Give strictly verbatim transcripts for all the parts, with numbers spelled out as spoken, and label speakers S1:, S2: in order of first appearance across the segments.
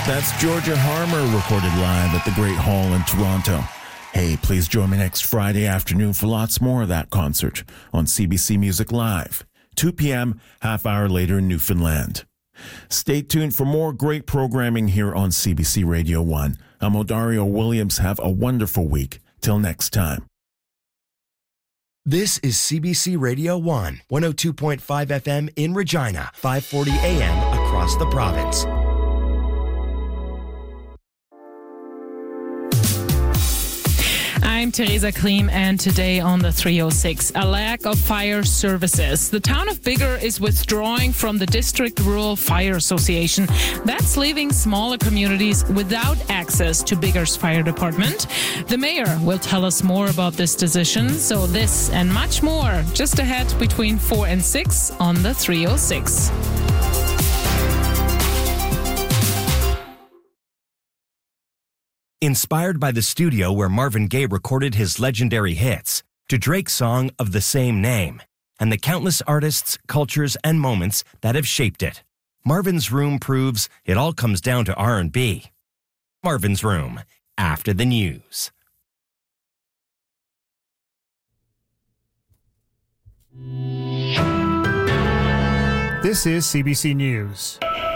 S1: That's Georgia Harmer recorded live at the Great Hall in Toronto. Hey, please join me next Friday afternoon for lots more of that concert on C B C Music Live, two p.m., half hour later in Newfoundland. Stay tuned for more great programming here on C B C Radio one. I'm Odario Williams. Have a wonderful week. Till next time.
S2: This is C B C Radio one, one oh two point five F M in Regina, five forty A M across the province.
S3: I'm Teresa Klim, and today on the three oh six, a lack of fire services. The town of Biggar is withdrawing from the District Rural Fire Association. That's leaving smaller communities without access to Biggar's fire department. The mayor will tell us more about this decision. So this and much more just ahead between four and six on the three oh six.
S2: Inspired by the studio where Marvin Gaye recorded his legendary hits, to Drake's song of the same name, and the countless artists, cultures, and moments that have shaped it, Marvin's Room proves it all comes down to R and B. Marvin's Room, after the news.
S4: This is C B C News.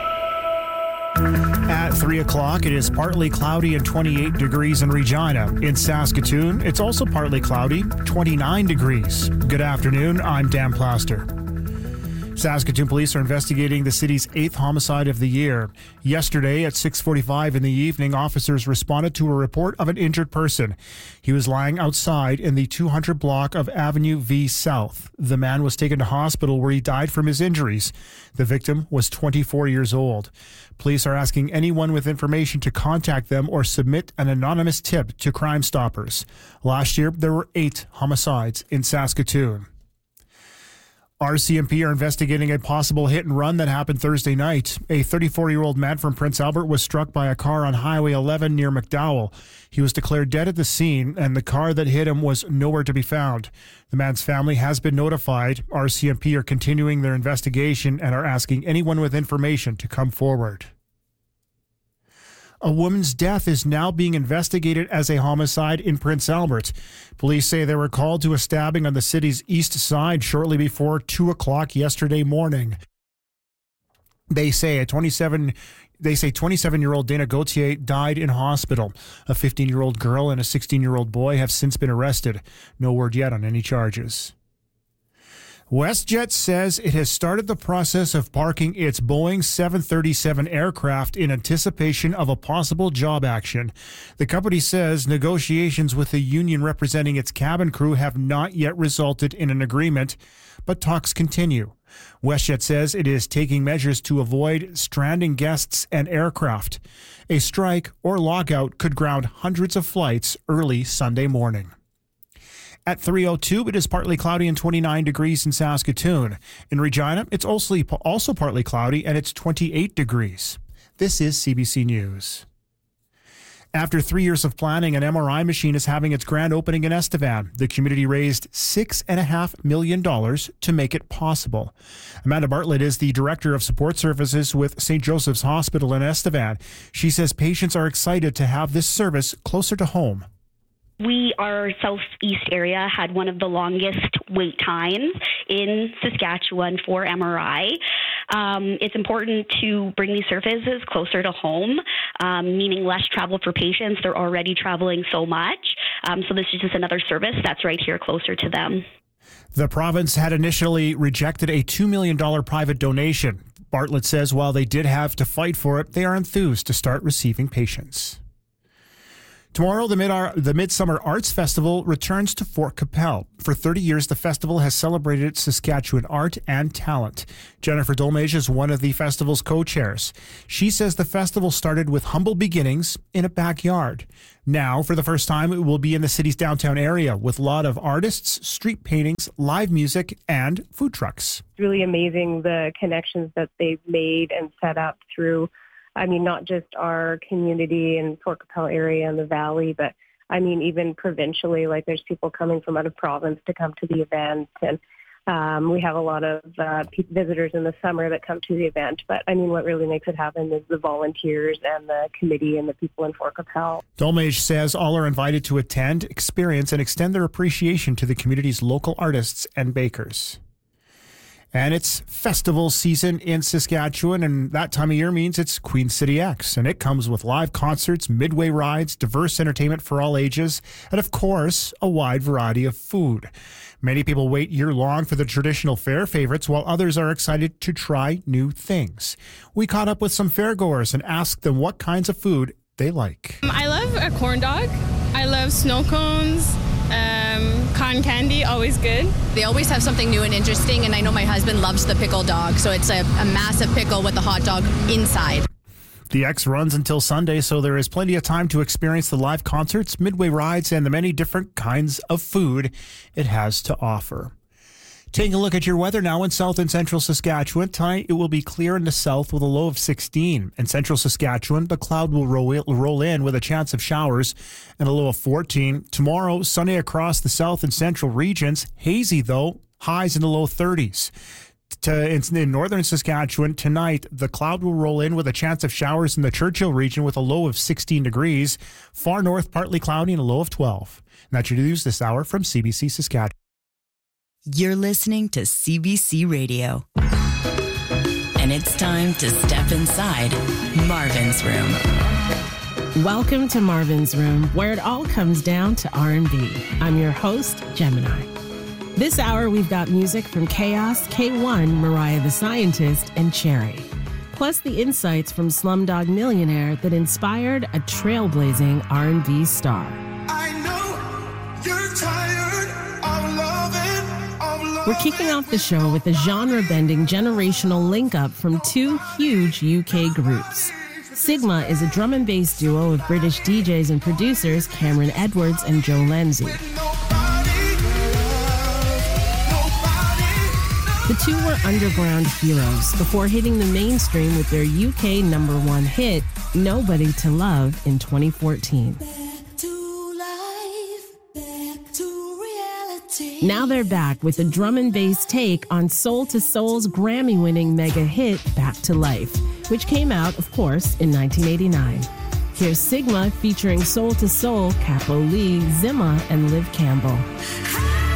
S4: At three o'clock, it is partly cloudy and twenty-eight degrees in Regina. In Saskatoon, it's also partly cloudy, twenty-nine degrees. Good afternoon, I'm Dan Plaster. Saskatoon police are investigating the city's eighth homicide of the year. Yesterday at six forty-five in the evening, officers responded to a report of an injured person. He was lying outside in the two hundred block of Avenue V South. The man was taken to hospital where he died from his injuries. The victim was twenty-four years old. Police are asking anyone with information to contact them or submit an anonymous tip to Crime Stoppers. Last year, there were eight homicides in Saskatoon. R C M P are investigating a possible hit and run that happened Thursday night. A thirty-four-year-old man from Prince Albert was struck by a car on Highway eleven near McDowell. He was declared dead at the scene, and the car that hit him was nowhere to be found. The man's family has been notified. R C M P are continuing their investigation and are asking anyone with information to come forward. A woman's death is now being investigated as a homicide in Prince Albert. Police say they were called to a stabbing on the city's east side shortly before two o'clock yesterday morning. They say a twenty-seven They say twenty-seven-year-old Dana Gauthier died in hospital. A fifteen-year-old girl and a sixteen-year-old boy have since been arrested. No word yet on any charges. WestJet says it has started the process of parking its Boeing seven thirty-seven aircraft in anticipation of a possible job action. The company says negotiations with the union representing its cabin crew have not yet resulted in an agreement, but talks continue. WestJet says it is taking measures to avoid stranding guests and aircraft. A strike or lockout could ground hundreds of flights early Sunday morning. At three oh two, it is partly cloudy and twenty-nine degrees in Saskatoon. In Regina, it's also, also partly cloudy and it's twenty-eight degrees. This is C B C News. After three years of planning, an M R I machine is having its grand opening in Estevan. The community raised six point five million dollars to make it possible. Amanda Bartlett is the Director of Support Services with Saint Joseph's Hospital in Estevan. She says patients are excited to have this service closer to home.
S5: We, our southeast area, had one of the longest wait times in Saskatchewan for M R I. Um, it's important to bring these services closer to home, um, meaning less travel for patients. They're already traveling so much. Um, so this is just another service that's right here closer to them.
S4: The province had initially rejected a two million dollars private donation. Bartlett says while they did have to fight for it, they are enthused to start receiving patients. Tomorrow, the, Mid- the Midsummer Arts Festival returns to Fort Qu'Appelle. For thirty years, the festival has celebrated Saskatchewan art and talent. Jennifer Dolmage is one of the festival's co-chairs. She says the festival started with humble beginnings in a backyard. Now, for the first time, it will be in the city's downtown area with a lot of artists, street paintings, live music, and food trucks.
S6: It's really amazing the connections that they've made and set up through I mean, not just our community in Fort Qu'Appelle area and the valley, but I mean, even provincially, like there's people coming from out of province to come to the event. And Um, we have a lot of uh, visitors in the summer that come to the event. But, I mean, what really makes it happen is the volunteers and the committee and the people in Fort Qu'Appelle.
S4: Dolmage says all are invited to attend, experience, and extend their appreciation to the community's local artists and bakers. And it's festival season in Saskatchewan, and that time of year means it's Queen City X. And it comes with live concerts, midway rides, diverse entertainment for all ages, and of course, a wide variety of food. Many people wait year-long for the traditional fair favorites, while others are excited to try new things. We caught up with some fairgoers and asked them what kinds of food they like.
S7: I love a corn dog. I love snow cones. Um, cotton candy, always good.
S8: They always have something new and interesting, and I know my husband loves the pickle dog, so it's a, a massive pickle with a hot dog inside.
S4: The X runs until Sunday, so there is plenty of time to experience the live concerts, midway rides, and the many different kinds of food it has to offer. Taking a look at your weather now in south and central Saskatchewan. Tonight it will be clear in the south with a low of sixteen. In central Saskatchewan, the cloud will roll, roll in with a chance of showers and a low of fourteen. Tomorrow, sunny across the south and central regions. Hazy, though, highs in the low thirties. To, in, in northern Saskatchewan, tonight, the cloud will roll in with a chance of showers in the Churchill region with a low of sixteen degrees. Far north, partly cloudy and a low of twelve. And that's your news this hour from C B C Saskatchewan.
S9: You're listening to C B C Radio. And it's time to step inside Marvin's Room.
S10: Welcome to Marvin's Room, where it all comes down to R and B. I'm your host, Gemini. This hour, we've got music from Chaos, K one, Mariah the Scientist, and Cherry. Plus the insights from Slumdog Millionaire that inspired a trailblazing R and B star.
S11: I know you're tired of loving, of loving.
S10: We're kicking off the show with a genre-bending generational link-up from two huge U K groups. Sigma is a drum and bass duo of British D Js and producers Cameron Edwards and Joe Lenzi. The two were underground heroes before hitting the mainstream with their U K number one hit, Nobody to Love, in twenty fourteen.
S11: Back to life, back to reality.
S10: Now they're back with a drum and bass take on Soul to Soul's Grammy-winning mega hit, Back to Life, which came out, of course, in nineteen eighty-nine. Here's Sigma featuring Soul to Soul, Capo Lee, Zimma, and Liv Campbell.